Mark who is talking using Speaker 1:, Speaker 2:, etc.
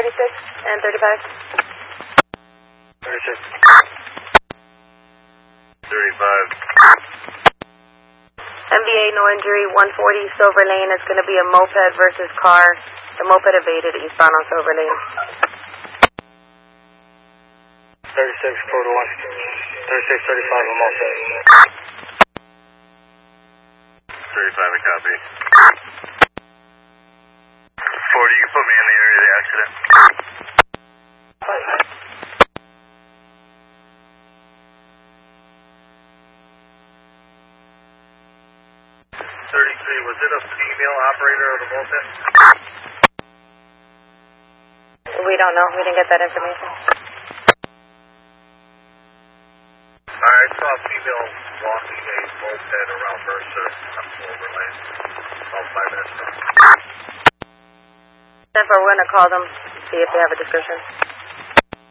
Speaker 1: and 35.
Speaker 2: 36.
Speaker 3: 35.
Speaker 1: MVA, no injury, 140 Silver Lane. It's going to be a moped versus car. The moped evaded eastbound on Silver Lane.
Speaker 2: 36, code 1. 36, 35, I'm all set.
Speaker 3: 35, a copy. 40, you can put me in the area of the accident. 33, was it a female operator of the moped?
Speaker 1: We don't know. We didn't get that information.
Speaker 3: I saw a female walking a moped around Mercer on Silver Lane about 5 minutes ago.
Speaker 1: We're going to call them, see if they have a description.